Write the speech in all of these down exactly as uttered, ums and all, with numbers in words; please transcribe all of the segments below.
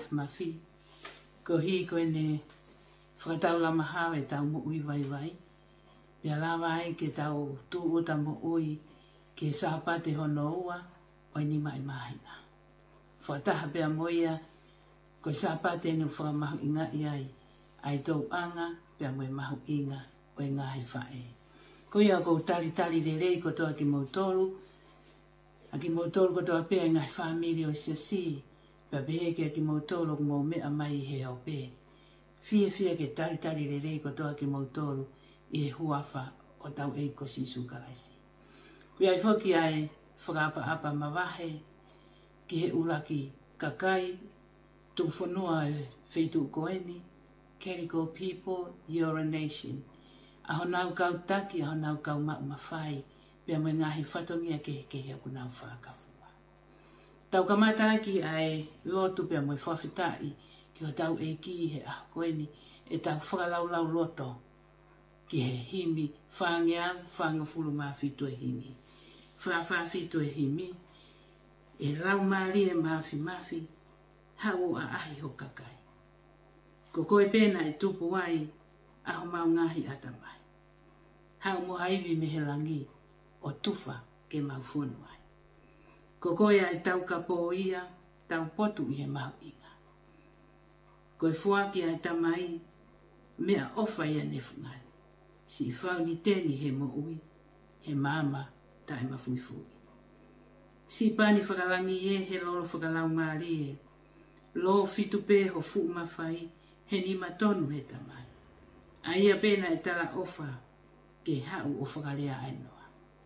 mafi mafi. Ko hi ko ne whakatau la maha e tau mo ui vai vai. Pia lawa ai ke tau tu o ta mo ui ke sapa te hono ua o ni mai mahina. Whakataha pia moia ko sapa te nu whakamahu inga iai ai tau anga pia moe mahu inga o e ngahi whae. Ko ia ko tali tali de rei ko toa ki mautolu. A ki mautolu ko toa pia ngahi whamiri o sia si. Pia pehe ke ki mautolu ko mau mea mai he au pe. Fia fia ke tali tali de rei ko toa ki mautolu i he huafa o tau e ko sisu kalaisi. Kui ai whoki ai whakapa apa mawahe ki he ulaki kakai tu whanua e whetu koeni. Keriko people, you're a nation. Aho nau kau taki, aho nau kau mau mawhai, pia mai ngahi whatongia ke ke hea ku nau whakawhua. Tau kamata ki ai lotu pia mai whawhitai, ki o tau e ki he aho koeni, e tau whakalaulau loto, ki he himi, whangeau, whangafulu mawhitu e himi. Whawhawhitu e himi, e lau maari e mawhi mawhi, hau a ahi ho kakai. Ko koe pēna e tupu ai, aho mau ngahi atamai. Hau mo haiwi me he langi o tufa ke mau whunu ai. Ko koe ai tau kapo ia, tau potu i he mau inga. Koe fuaki ai tamai, mea ofa ia nefungai. Si whau ni teni he mo ui, he mama tae mafui fui. Si pani whakalangi e he lolo whakalau maari e, lo fitu pē ho fu mawhai, he ni matonu he tamai. A ia pēna e tala ofa ke hau o whakalea ainoa.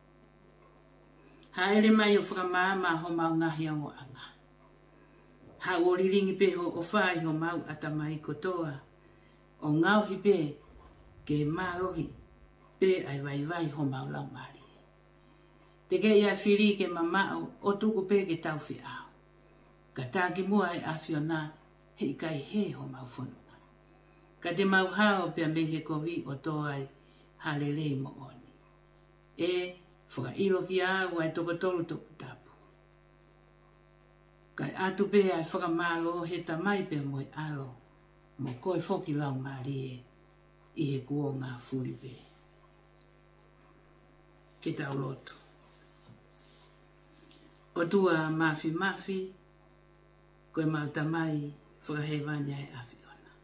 Haere mai o whakamāma ho mau ngahi ango anga. Hau o riringi pē ho o whai ho mau atamai kotoa. O ngauhi pē ke mārohi pē ai vai vai ho mau lau mari. Te ke ia whiri ke mamao o tuku pē ke tau whi au. Ka tāki mua e awhiona he kai he ho mau whunu. Ka te mau hao pia me he kovi o tō ai halelei mo oni. E whaka ilo ki au ai toko tolu toko tapu. Kai atu pe ai whaka malo he tamai pia mo e alo. Mo koe whoki lau maari e i he kuo ngā furi pe. Ke tau loto. O tua mafi mafi, koe mau tamai whakahewanya e afi.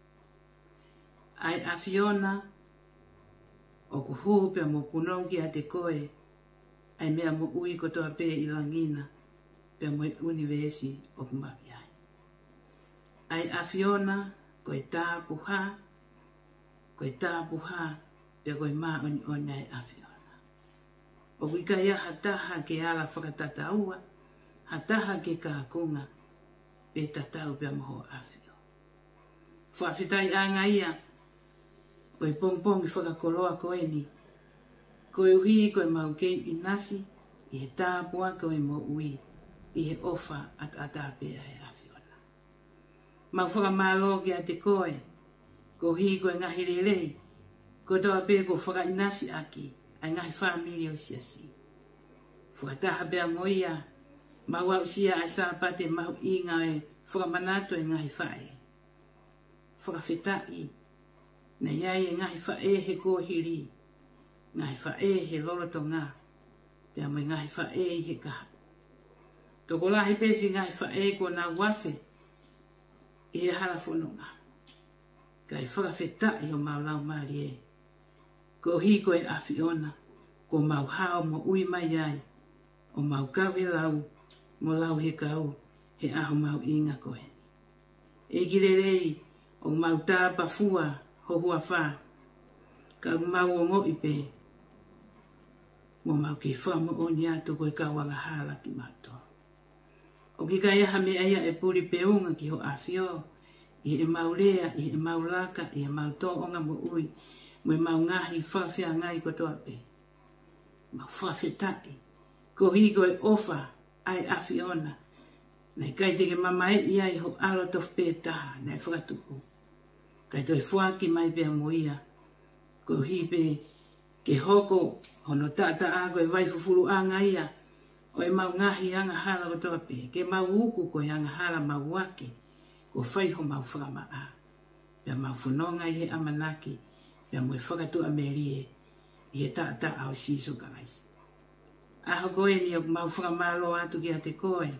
Ai awhiona, o ku hupea mo punongi a te koe, ai mea mo ui kotoa pē i langina, pea mo e univesi o kumaki ai. Ai awhiona, koe tāpu ha, koe tāpu ha, pea koe mā oni oni ai awhiona. O wika ia hataha ke ala whakatata ua, hataha ke kākunga, pē tatau pea moho awhio. Whawhitai anga ia, koe pongpong i whakakoloa koe ni. Koe uhi koe mau kei i nasi, i he tāpua koe mo ui, i he ofa at atapea e awhiona. Mau whakamalo ki a te koe, ko hi koe ngahi rerei, ko toa pē ko whaka i nasi aki, ai ngahi whamiri o siasi. Whakataha pēa mo ia, mau au sia ai sāpate mahu inga e whakamanato e ngahi whae. Whakawhetai, na iai e ngahi whae he kōhiri, ngahi whae he loroto ngā, pia mai ngahi whae i he kaha. Toko lahi pēsi ngahi whae ko nā wafe, i he hala whanonga. Kai whakawhetai o mau lau maari e. Ko hi ko e awhiona, ko mau hao mo ui mai ai, o mau kawe lau, mo lau he kau, he aho mau inga koe. E girerei, o mau tāpa fua, ho hua wha, ka mau o ngoi pē, mo mau ki wha mo o ni ato koe ka wanga hala ki mato. O ki ka iaha me aia e puri peunga ki ho awhio, i e mau lea, i e mau laka, i e mau tō onga mo ui, mo e mau ngahi whawhia ngai ko toa pē. Mau whawhetai, ko hi koe ofa ai awhiona, nei kai teke mamae i ai ho alo tof pē taha, nei whakatuku. Kai toi fuaki mai pia mo ia, ko hi pē ke hoko hono tata a koe vai fufuru anga ia, o e mau ngahi anga hala ko toa pē, ke mau uku koe anga hala mau wake, ko fai ho mau whakamaa. Pea mau whanonga i he amanaki, pea moe whakatu amerie i he ta ta au siso ka aisi. Aho koe ni o mau whakamalo atu ki a te koe.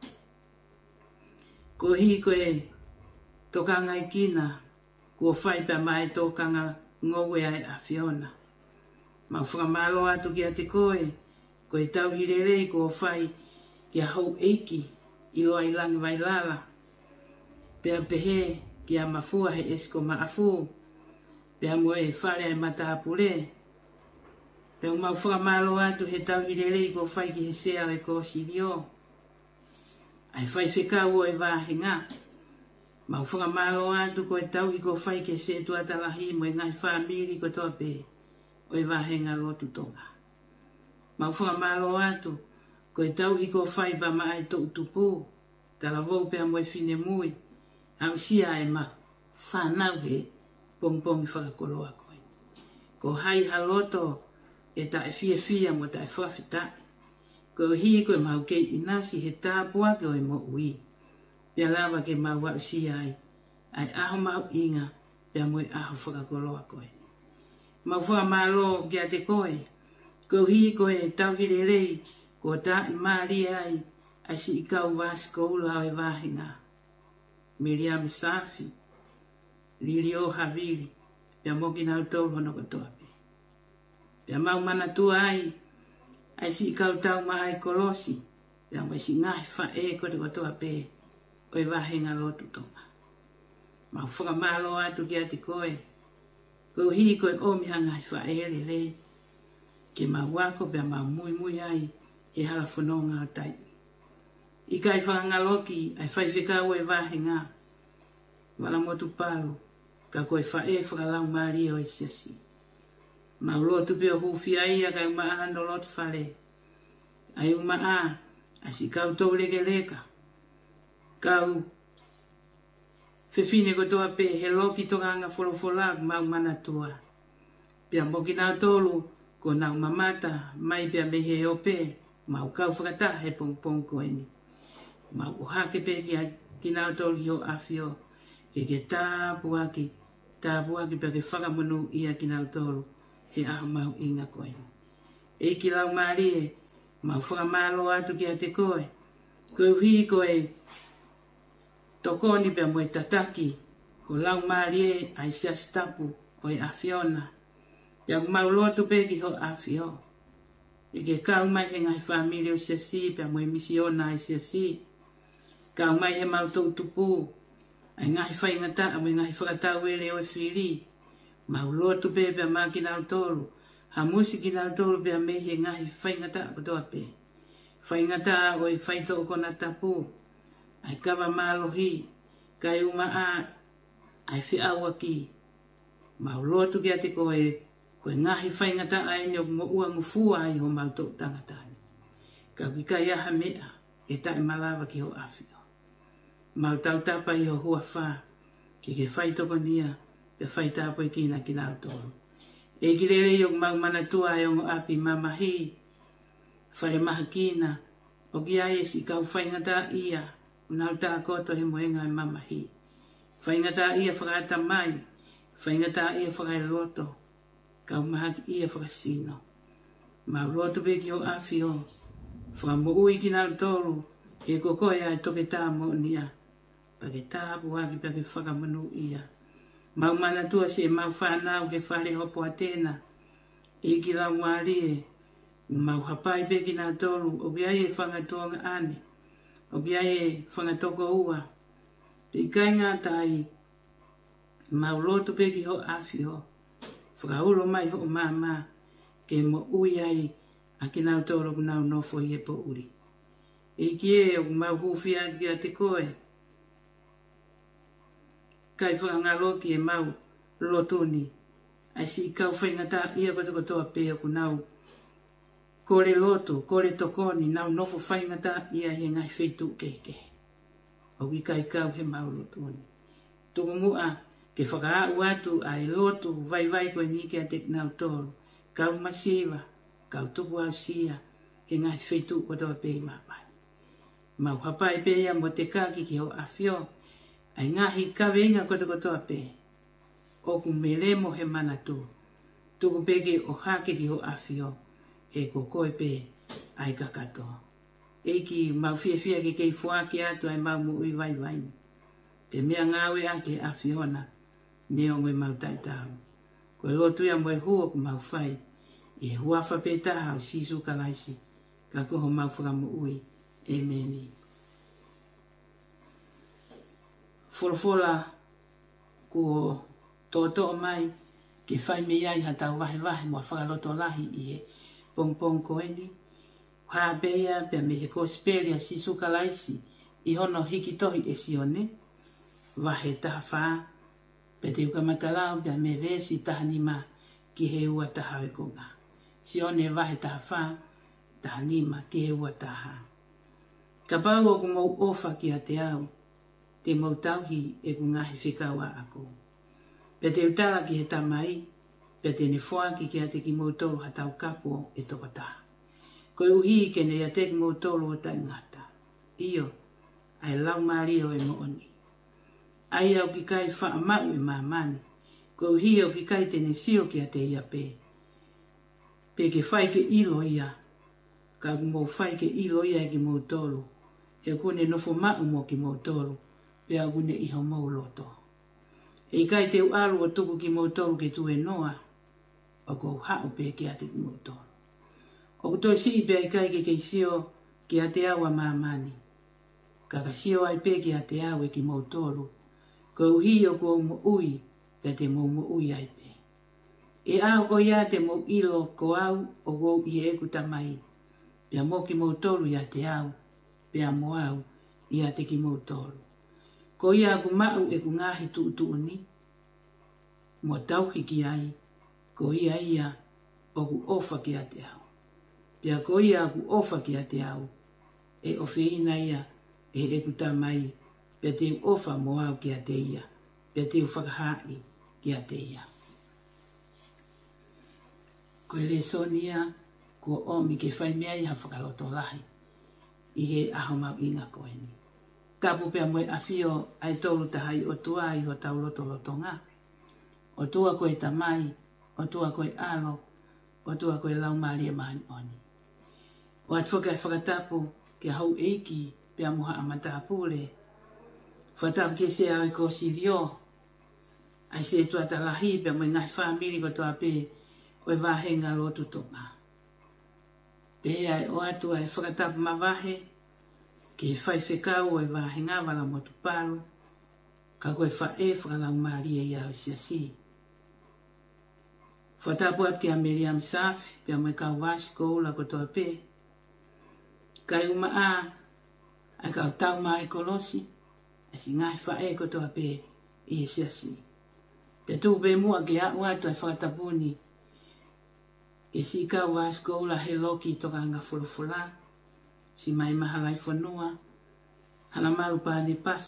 Ko hi koe tokanga i kina, ko whai pea mai tokanga ngowe ai a Fiona. Mau whakamalo atu ki a te koe, ko e tau hirerei ko whai ki a hau eiki i loa i langi vai lala. Pea pehe ki a mafua he esko maafu, pea moe whare ai mata apure. Pea mau whakamalo atu he tau hirerei ko whai ki he sea e ko sirio. Ai whai whekau e wāhinga. Mau whakamalo atu ko e tau i ko whai ki se tuatalahi mo e ngai whamiri ko toa pe o e wāhinga lotu tonga. Mau whakamalo atu ko e tau i ko whai ba mai to utupu, tala vau pea mo e fine mui, au sia e ma whanau he pongpong i whakakoloa koe. Ko hai haloto e ta e fia fia mo ta e whawhitai. Ko hi ko mau ke inasi he tāpua ke o e mo ui. Pea lawa ke mau wau si ai. Ai aho mau inga pea mo e aho whakakoloa koe. Mau whakamalo ki a te koe. Ko hi ko e tau hirerei ko ta i maari ai ai si i kau vasko ula o e wāhinga. Miriam Safi. Lili o Havili. Pea mo ki nau tau hono katoa pe. Pea mau mana tua ai. Ai si i kau tau ma ai kolosi, pea mai si ngahi wha e ko te katoa pe, o e wāhinga lotu tonga. Mau whakamalo atu ki a te koe, ko hi koe omiha ngahi wha e le le, ke mau wako pea mau mui mui ai, e hala whanonga o tai. I kai whakangaloki, ai whai whikau e wāhinga, wala motu palu, ka koe wha e whakalau maari o e siasi. Mau lotu peo hufi ai a kai umaa hando lotu whare. Ai umaa, a si kau tau leke leka. Kau whewhine ko toa pe, he loki toka anga wholofolag mau mana tua. Pea moki nau tolu, ko nau mamata, mai pea me he ope, mau kau whakata he pong pong ko eni. Mau uhake pe ki, ki nau tolu hi o afio, ke ke tāpu aki, tāpu aki pea ke whakamunu ia ki nau tolu. He aho mau inga koe. E ki lau maari e, mau whakamalo atu ki a te koe. Koe uhi koe, tokoni pia moe tataki, ko lau maari e ai sia stapu, koe a Fiona. Pia mau lotu pe ki ho a Fio. E ke kau mai he ngai whamiri o sia si, pia moe misiona ai sia si. Kau mai he mau tau tupu, ai ngai whaingata, ame ngai whakatau ere o e whiri. Mau lotu pe pia maa ki nau tolu. Ha musi ki nau tolu pia me he ngahi whaingata kotoa pe. Whaingata o i whaito o kona tapu. Ai kawa maalohi. Kai uma a. Ai whiawa ki. Mau lotu ki a te koe. Koe ngahi whaingata ai ni o mo ua ngufua ai ho mau tau tangatani. Ka wika iaha mea. E tae malawa ki ho awhio. Mau tau tapa i ho hua wha. Ki ke whaito konia. Pe whaita apoi kina ki nau tolu. E kirere i o mau mana tua e ongo api mamahi. Whare maha kina. O ki ae si kau whaingata ia. Unau tā koto he moenga e mamahi. Whaingata ia whakata mai. Whaingata ia whakailoto. Kau maha ki ia whakasino. Mau loto pe ki o afi o. Whakamu ui ki nau tolu. E kokoia e toke tā mo nia. Pake tā puaki pake whakamanu ia. Mau mana tua se mau whanau he whare hopo atena. E ki lau maari e. Mau hapai pe ki nau tolu. O ki ai e whangatuanga ane. O ki ai e whangatoko ua. Pe kai ngā tai. Mau loto pe ki ho afi ho. Whakaulo mai ho mama. Ke mo ui ai. A ki nau tolu ku nau nofo i e po uri. E ki e o mau hufi a ki a te koe. Kai whakangaloki e mau lotuni. Ai si kau whaingata ia koto kotoa pēo ku nau. Kore loto, kore tokoni, nau nofo whaingata ia he ngai wheitu keike. O ki kai kau he mau lotuni. Tuku mua ke whakaau atu ai lotu vai vai koe ni ke a te nau tolu. Kau masiwa, kau tuku au sia, he ngai wheitu kotoa pēi mamai. Mau hapai pēia mo te kāki ki ho awhio. Ai ngahi ka venga koto koto ape. O ku melemo he mana tu. Tuku peke o hake ki ho afio. E ko koe pe ai kakato. Eiki mau fia fia ki kei fuaki atu ai mau mu ui vai vai. Te mea ngawe ake afiona. Neo ngoi mau taitau. Koe lotu ya moe hua ku mau fai. I huafa pe taha o sisu kalaisi. Ka koho mau whakamu ui. Ameni. Folofola ko toto o mai ke whai me iai hatau wahe wahe mua whakaloto lahi i he pong pong koeni. Haa bea pia me he kospelia sisu kalaisi i hono hiki tohi e sione. Wahe taha whaa pe te uka matalau pia me vesi taha nima ki he ua taha e konga. Sione wahe taha whaa taha nima ki he ua taha. Ka pau o kumau ofa ki a te au. Te mau tauhi e ku ngahi whikawa ako. Pe te utara ki he tamai, pe te ne whaaki ki a te ki mau tolu hatau kapo e toko taha. Koe uhi ke ne a te ki mau tolu o tai ngata. Iyo, ai lau mario e mooni. Ai au ki kai wha mau e mamani. Koe uhi au ki kai te ne sio ki a te ia pe. Pe ke whai ke ilo ia. Ka ku mau whai ke ilo ia e ki mau tolu. E kune nofo mau mo ki mau tolu. Pe a gune iho mau loto. E kai te uaru o tuku ki mau tolu ke tu e noa, o kou hao pe ki a te ki mau tolu. O kutoi si pe ai kai ke kei sio ki a te awa mamani. Kaka sio ai pe ki a te awe ki mau tolu, ko uhi o kou mo ui, pe te mo mo ui ai pe. E ao ko ia te mo ilo ko au o kou i e kuta mai, pe a mo ki mau tolu i a te au, pe a mo au i a te ki mau tolu. Ko ia ku mau e ku ngahi tu tu ni. Mo tau hiki ai. Ko ia ia o ku ofa ki a te au. Pia ko ia ku ofa ki a te au. E ofeina ia e e kuta mai. Pia te ofa mo au ki a te ia. Pia te whakahai ki a te ia. Ko e le sonia ko omi ke whai mea i ha whakaloto lahi. I he aho mau inga ko e ni. Tapu pia moe afio ai tolu tahai o tua i ho tau loto loto ngā. O tua koe tamai, o tua koe alo, o tua koe lau maria mani oni. O at whakai whakatapu ki a hau eiki pia muha amata apule. Whatapu ke se au e ko sirio. Ai se tua talahi pia moe ngai whamiri ko toa pe koe wahenga lotu tonga. Pe ai o atu ai whakatapu mawahe. Ke whai whekau e wāhenga wala motu paru, ka koe whae whakalau maria i au sia si. Whatapu ap ki a Miriam Safi, pia moe kau wasi koula ko toa pe. Kai uma a, ai kau tau mai kolosi, e si ngai whae ko toa pe i e sia si. Pia tu pe mua ke a uatu ai whakatapuni, e si kau wasi koula he loki toka anga fulufula, si mai mahalai whanua, hala maru pāne pas.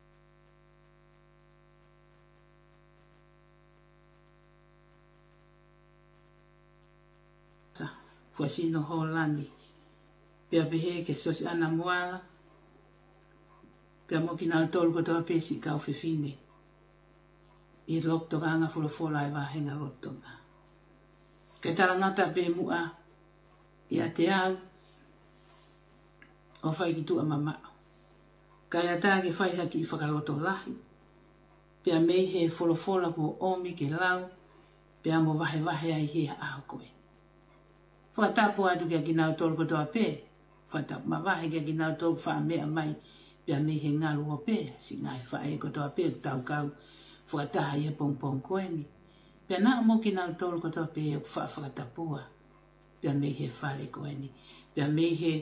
Fuasino Holandi. Pia pehe ke sosi ana muala. Pia moki nau tolu kotoa pesi kau fefine. I lok toka anga fulofola e wahenga lotonga. Ke talangata pe mua. I a te au. O whai ki tu a mamao. Kai ata ke whai haki i whakaloto lahi. Pia mei he folofola ko omi ke lau. Pia mo wahe wahe ai he aho koe. Whatapu atu kia ki nau tolu kotoa pe. Whatapu ma wahe kia ki nau tolu wha mea mai. Pia mei he ngalu o pe. Si ngai whae kotoa pe tau kau. Whakataha ia pong pong koe ni. Pia na mo ki nau tolu kotoa pe e wha whakatapua. Pia mei he whale koe ni. Pia mei he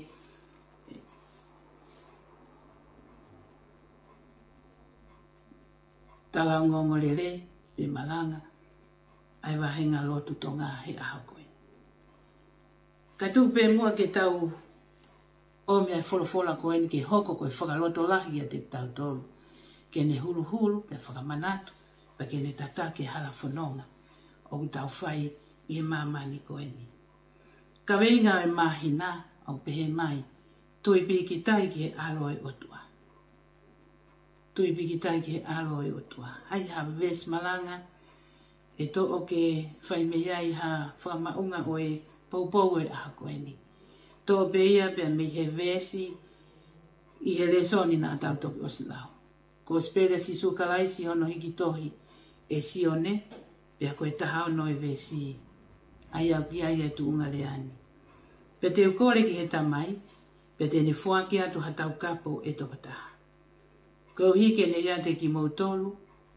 tala ngongo lere, pe malanga, ai wahenga lotu tonga he aho koe. Ka tu pe mua ke tau o mea folofola koe ni ke hoko koe whakaloto lahi a te tau tolu. Ke ne hulu hulu, pe whakamanatu, pa ke ne tata ke hala whanonga, o tau whai i he mamani koe ni. Ka weinga e mahina, au pehe mai, tui pe ki tai ki he aloe otua. tui piki tai ke alo e o tua. Hai ha ves malanga, e to o ke whai me iai ha whamaunga o e poupou e aha koe ni. Tō beia pia me he vesi i he lesoni nā tau toki o si lau. Ko spere si sukalai si ono hiki tohi e si one, pia koe taha ono e vesi. Ai au ki ai e tu unga leani. Pe te ukore ki he tamai, pe te ne fuaki atu hatau kapo e toka taha. Ko hike ne ia te ki mautolu,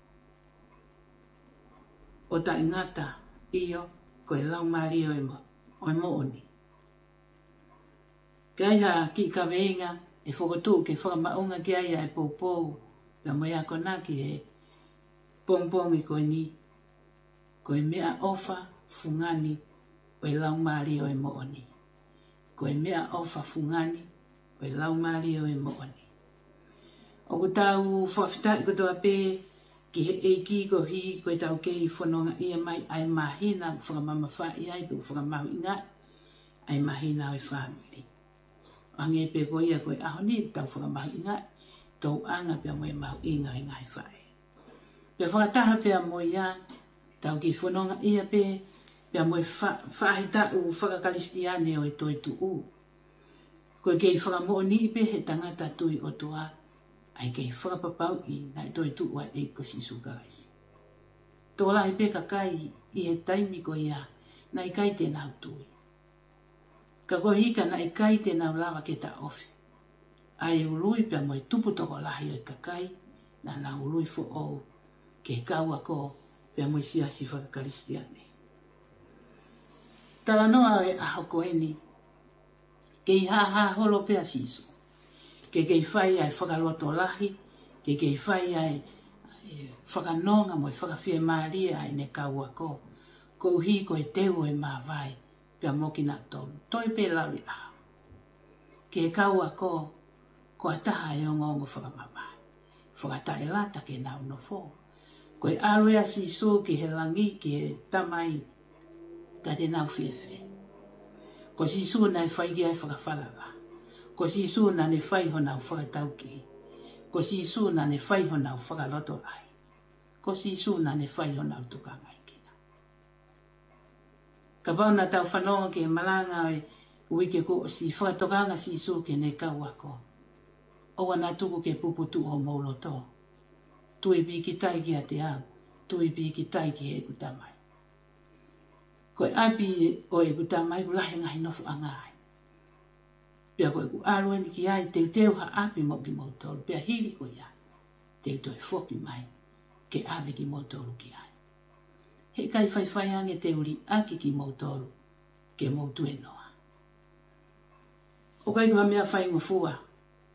o ta ingata iyo koe lau mario e mo, o e mo oni. Kai ha ki ka veinga e whakotu ke whakamaunga ki aia e poupou, pia mo ia kona ki e pongpongi koe ni, koe mea ofa fungani o e lau mario e mo oni. Koe mea ofa fungani o e lau mario e mo oni. O ku tau whawhitai ko toa pē, ki he eiki ko hi koe tau kei whanonga ia mai ai mahina whakamama whai ai pu whakamahu inga ai mahina o e whamiri. Ange pe ko ia koe aho ni tau whakamahu inga tau anga pia mo e mahu inga i ngai whai. Pia whakataha pia mo ia tau ki whanonga ia pē pia mo e whahita u whakakalistiane o e toi tu u. Koe kei whakamo ni pe he tangata tui o tua ai kei whakapapau i na i toi tu ua e kosi sukaisi. Tō lahi pe kakai i he taimi ko ia na i kai te nau tui. Ka ko hika na i kai te nau lawa ke ta ofi. Ai ului pia mo i tupu toko lahi o i kakai na na ului fo ou ke kaua ko pia mo i sia si whakakaristiane. Tala noa e aho koe ni kei ha ha holo pia sisu. Ke kei whai ai whakaloto lahi, ke kei whai ai whakanonga mo i whakawhia maaria ai ne kaua ko. Ko uhi ko e teu e maa vai, pia moki na tolu. Toi pe lawi aho. Ke kaua ko, ko ataha e ongongo whakamamai. Whakatae lata ke nau no fo. Ko e aloea si so ki he langi ki he tamai ka te nau whiewhe. Ko si so nai whaigi ai whakawhalala. Ko si su na ne whai hona u whakatau ki. Ko si su na ne whai hona u whakaloto ai. Ko si su na ne whai hona u tukanga i kina. Ka pauna tau whanonga ke malanga e uike ko si whakatokanga si su ke ne kauako. Owa na tuku ke puputu o maulo to. Tui pi ki tai ki a te au. Tui pi ki tai ki e kutamai. Ko e api o e kutamai kulahe ngahi nofu angai. Pia koe ku alue ni ki ai teu teu ha api mo ki mautolu. Pia hiri ko ia. Teu toi foki mai. Ke api ki mautolu ki ai. He kai whai whai ange teu li aki ki mautolu. Ke mautu e noa. O kai kua mea whai ngofua.